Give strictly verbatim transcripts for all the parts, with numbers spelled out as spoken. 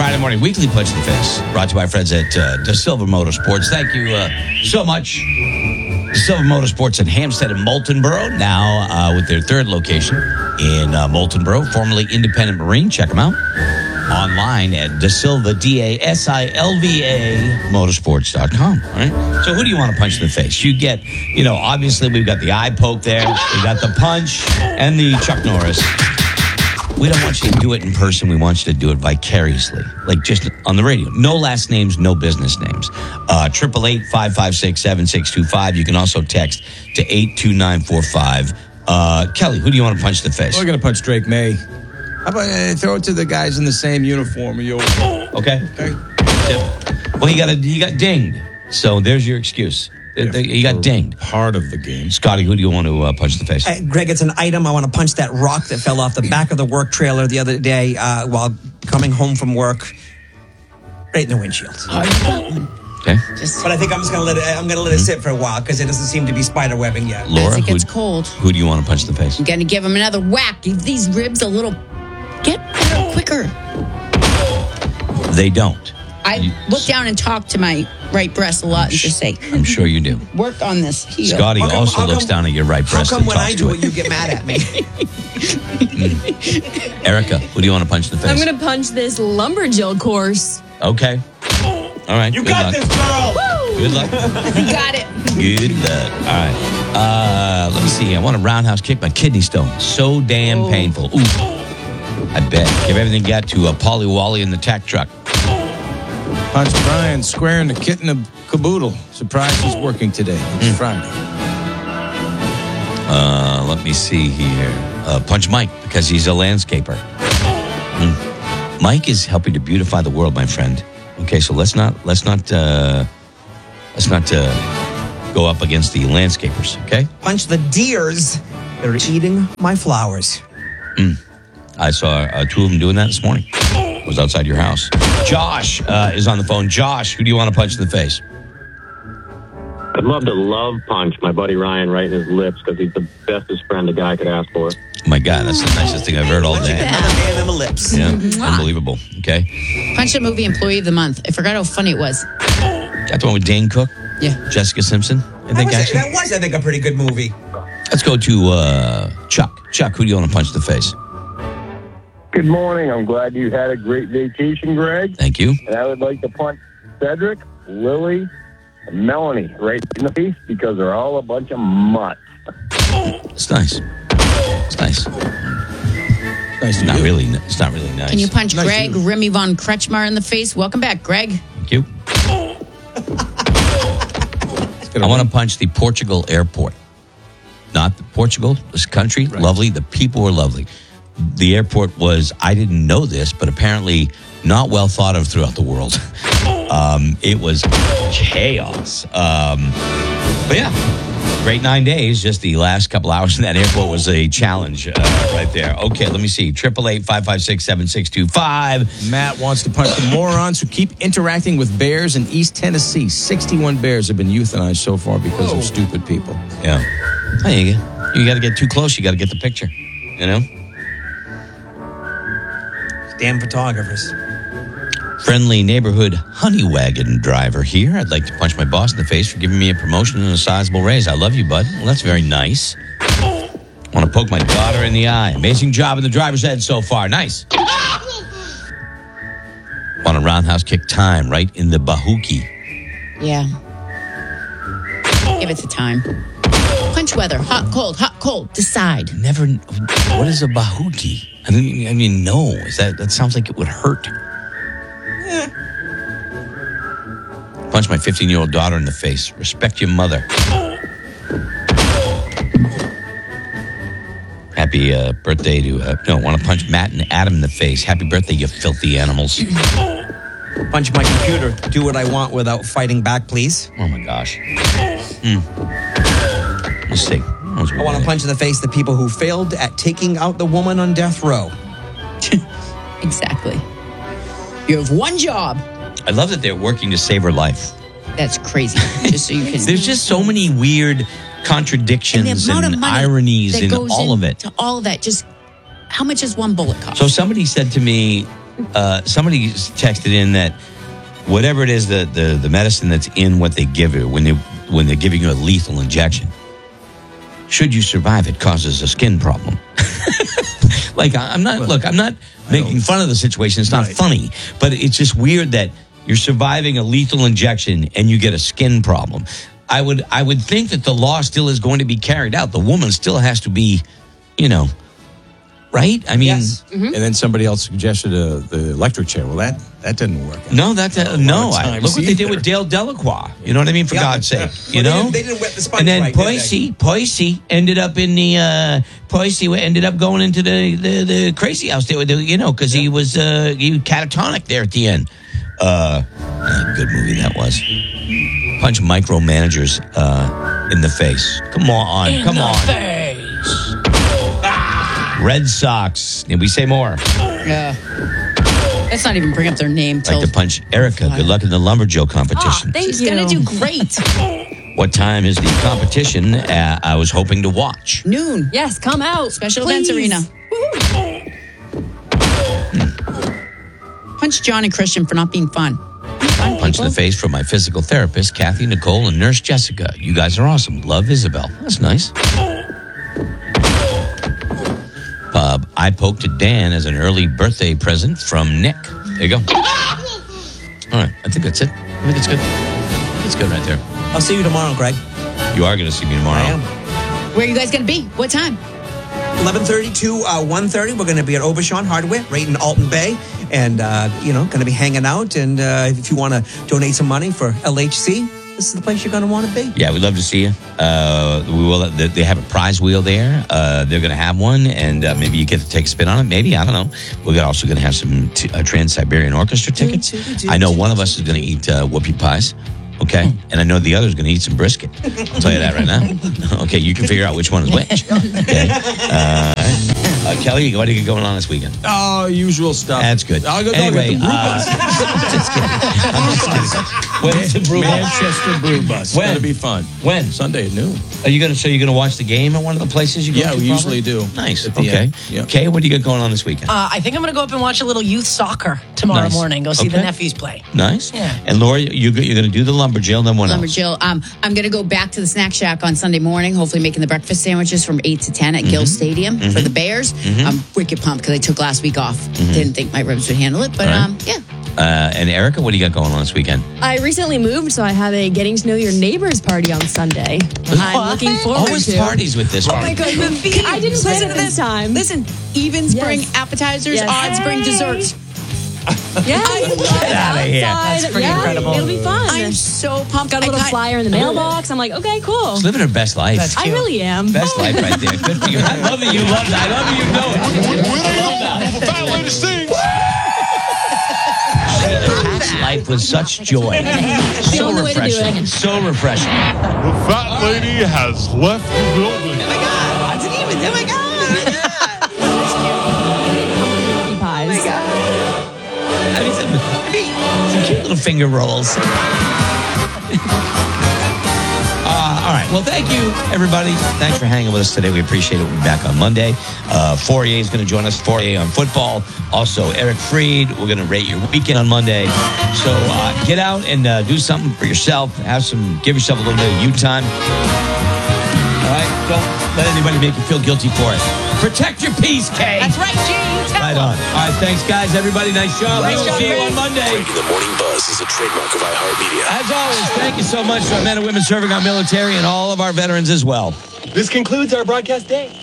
Friday morning weekly punch in the face, brought to you by our friends at uh, De Silva Motorsports. Thank you uh, so much. De Silva Motorsports in Hampstead and Moultonborough, now uh, with their third location in uh, Moultonborough, formerly Independent Marine. Check them out online at DeSilva, D A S I L V A, motorsports dot com. All right. So who do you want to punch in the face? You get, you know, obviously we've got the eye poke there. We got the punch and the Chuck Norris. We don't want you to do it in person. We want you to do it vicariously, like just on the radio. No last names, no business names. Uh, triple eight, five five six, seven six two five. You can also text to eight two nine four five. Uh, Kelly, who do you want to punch in the face? We're going to punch Drake May. How about uh, throw it to the guys in the same uniform? Yo. Okay. Okay. Yep. Well, you got a, you got dinged. So there's your excuse. Yeah, you got dinged. Part of the game. Scotty, who do you want to uh, punch in the face? Uh, Greg, it's an item. I want to punch that rock that fell off the back of the work trailer the other day uh, while coming home from work, right in the windshield. Okay. Just, but I think I'm just gonna let it. I'm gonna let it sit for a while because it doesn't seem to be spider webbing yet. Laura, As it gets who, cold. Who do you want to punch in the face? I'm gonna give him another whack. Give these ribs a little. Get better quicker. They don't. I You- look down and talk to my right breast a lot and just say, I'm sure you do. work on this heel. Scotty How come- also how looks come- down at your right How breast come and when talks I do to it, you get mad at me? Erica, who do you want to punch in the face? I'm going to punch this lumberjill course. Okay. All right. You good got luck. this, girl. Good luck. You got it. Good luck. All right. Uh, let me see. I want a roundhouse kick my kidney stone. So damn Oh. painful. Ooh. I bet. Give everything you got to uh, Polly Wally in the tack truck. Punch Brian square in the kit and the caboodle. Surprised he's working today. It's Mm. Friday. Uh, let me see here. Uh, punch Mike because he's a landscaper. Mm. Mike is helping to beautify the world, my friend. Okay, so let's not let's not uh, let's not uh, go up against the landscapers. Okay. Punch the deers that are eating my flowers. I saw uh, two of them doing that this morning. It was outside your house. Josh uh, is on the phone. Josh, who do you want to punch in the face? I'd love to love punch my buddy Ryan right in his lips because he's the bestest friend a guy could ask for. Oh my God, that's the nicest thing I've heard all day. Another man in the lips. Yeah, unbelievable. Okay. Punch a movie employee of the month. I forgot how funny it was. Got the one with Dane Cook, Yeah. Jessica Simpson. I That think was, actually. that was, I think, a pretty good movie. Let's go to uh, Chuck. Chuck, who do you want to punch in the face? Good morning. I'm glad you had a great vacation, Greg. Thank you. And I would like to punch Cedric, Lily, and Melanie right in the face because they're all a bunch of mutts. It's nice. It's nice. Nice to Not you. really. It's not really nice. Can you punch Nice Greg you. Remy von Kretschmar in the face? Welcome back, Greg. Thank you. I want to punch the Portugal airport. Not the Portugal, this country, lovely. The people were lovely. The airport was, I didn't know this, but apparently not well thought of throughout the world. Um, it was chaos. Um, but yeah, great nine days. Just the last couple hours in that airport was a challenge uh, right there. Okay, let me see. Triple eight five five six seven six two five. Matt wants to punch the morons who keep interacting with bears in East Tennessee. sixty-one bears have been euthanized so far because of stupid people. Yeah. There you go. You got to get too close. You got to get the picture. You know? Damn photographers. Friendly neighborhood honey wagon driver here. I'd like to punch my boss in the face for giving me a promotion and a sizable raise. I love you, bud. Well, that's very nice. Want to poke my daughter in the eye. Amazing job in the driver's ed so far. Nice. Want a roundhouse kick time right in the bahuki. Yeah. Give it the time. Punch weather. Hot, cold, hot, cold. Decide. Never. What is a bahuki? I didn't. I mean, no. Is that? That sounds like it would hurt. Punch my fifteen-year-old daughter in the face. Respect your mother. Happy uh, birthday to. Uh, no, want to punch Matt and Adam in the face. Happy birthday, you filthy animals. Punch my computer. Do what I want without fighting back, please. Oh my gosh. Mm. Let's see. I want to punch in the face the people who failed at taking out the woman on death row. Exactly. You have one job. I love that they're working to save her life. That's crazy. Just so you can. There's just so many weird contradictions and, money ironies that in goes all of it. To all of that, just How much does one bullet cost? So somebody said to me, uh, somebody texted in that whatever it is, the, the, the medicine that's in what they give you, when, they, when they're giving you a lethal injection, should you survive, it causes a skin problem. Like, I'm not, well, look, I'm not making fun of the situation. It's not right. funny, but it's just weird that you're surviving a lethal injection and you get a skin problem. I would, I would think that the law still is going to be carried out. The woman still has to be, you know, right? I mean, yes. mm-hmm. And then somebody else suggested uh, the electric chair. Well, that that didn't work out. No, that uh, no. I, look what either. they did with Dale Delacroix. You know what I mean? For yeah. God's sake, you well, know. They didn't, they didn't wet the sponge and then right, Poissy, Poissy ended up in the uh, Poissy ended up going into the, the, the crazy house there. You know, because yeah. he was uh, he was catatonic there at the end. Uh, uh, good movie that was. Punch micromanagers uh, in the face. Come on, in come the on. Face. Red Sox. Did we say more? Yeah. Let's not even bring up their name. I'd like to punch Erica. Good luck in the Lumberjill competition. Oh, thank She's you. going to do great. What time is the competition? Uh, I was hoping to watch. Noon. Yes, come out. Special Please. Events Arena. Hmm. Punch John and Christian for not being fun. Fun Punch in the face from my physical therapist, Kathy, Nicole, and Nurse Jessica. You guys are awesome. Love, Isabel. That's nice. Uh, I poked at Dan as an early birthday present from Nick. There you go. All right. I think that's it. I think it's good. It's good right there. I'll see you tomorrow, Greg. You are going to see me tomorrow. I am. Where are you guys going to be? What time? eleven thirty to uh, one thirty. We're going to be at Aubuchon Hardware right in Alton Bay. And, uh, you know, going to be hanging out. And uh, if you want to donate some money for L H C, this is the place you're going to want to be. Yeah, we'd love to see you. Uh, we will. They have a prize wheel there. Uh, they're going to have one, and uh, maybe you get to take a spin on it. Maybe, I don't know. We're also going to have some t- uh, Trans-Siberian Orchestra tickets. I know one of us is going to eat uh, whoopie pies. Okay, and I know the other is going to eat some brisket. I'll tell you that right now. Okay, you can figure out which one is which. Okay, uh, uh, Kelly, what do you got going on this weekend? Oh, usual stuff. That's good. I'll go anyway, go uh, just kidding. I'm just kidding. When's the brew Manchester Brew Bus. When? It's going to be fun. When? Sunday at noon. Are you going to? So you're going to watch the game at one of the places you go yeah, to? we probably? usually do. Nice. At the Okay. end. Yeah. Kay, what do you got going on this weekend? Uh, I think I'm going to go up and watch a little youth soccer tomorrow Nice. morning. Go see Okay. the nephews play. Nice. Yeah. And Laura, you, you're going to do the Lumberjill, then what else? Lumberjill. Um, I'm going to go back to the Snack Shack on Sunday morning, hopefully making the breakfast sandwiches from eight to ten at Mm-hmm. Gill Stadium for the Bears. I'm wicked pumped because I took last week off. Didn't think my ribs would handle it, but Mm-hmm. All right. um, yeah. Uh, and Erica, what do you got going on this weekend? I recently moved, so I have a getting to know your neighbors party on Sunday. I'm looking forward Always to. parties with this. Oh my God, the theme. I didn't plan Listen it to this time. Listen, evens Yes. bring appetizers, Yes. odds bring Hey. desserts. Yes. Get out of here. Outside, That's pretty yeah, incredible. It'll be fun. I'm so pumped. Got a little I got- flyer in the mailbox. I'm like, okay, cool. She's living her best life. That's I cute. really am. Best life right there. Good for you. I love that you love that. I love that you know it. I love that. Fat lady sings. Past life with such joy. So only way to do refreshing. it. So refreshing. The fat lady has left the building. Oh my God, odds and evens. Oh my God. Cookie pies. I mean, some, I mean, some cute little finger rolls. Uh, all right. Well, thank you, everybody. Thanks for hanging with us today. We appreciate it. We'll be back on Monday. Uh, Fourier is going to join us. Fourier on football. Also, Eric Freed. We're going to rate your weekend on Monday. So uh, get out and uh, do something for yourself. Have some. Give yourself a little bit of you time. All right. Don't let anybody make you feel guilty for it. Protect your peace, Kay. That's right, G. Tell Right on. All right. Thanks, guys. Everybody, nice job. Nice We'll job, see you Chris. on Monday. Breaking the Morning Buzz is a trademark of iHeartMedia. As always, thank you so much to our men and women serving our military and all of our veterans as well. This concludes our broadcast day.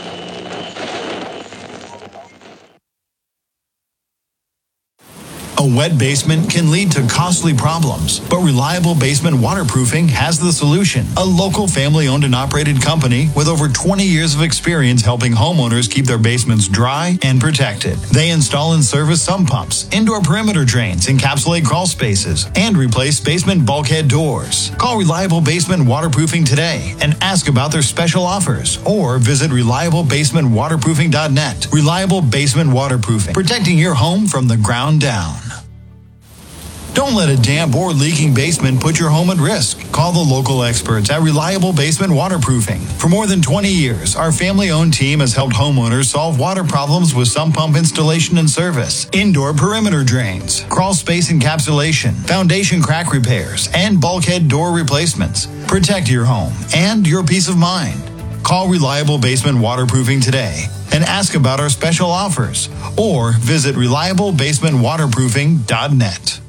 A wet basement can lead to costly problems, but Reliable Basement Waterproofing has the solution. A local family-owned and operated company with over twenty years of experience helping homeowners keep their basements dry and protected. They install and service sump pumps, indoor perimeter drains, encapsulate crawl spaces, and replace basement bulkhead doors. Call Reliable Basement Waterproofing today and ask about their special offers, or visit reliable basement waterproofing dot net. Reliable Basement Waterproofing, protecting your home from the ground down. Don't let a damp or leaking basement put your home at risk. Call the local experts at Reliable Basement Waterproofing. For more than twenty years, our family-owned team has helped homeowners solve water problems with sump pump installation and service, indoor perimeter drains, crawl space encapsulation, foundation crack repairs, and bulkhead door replacements. Protect your home and your peace of mind. Call Reliable Basement Waterproofing today and ask about our special offers, or visit reliable basement waterproofing dot net.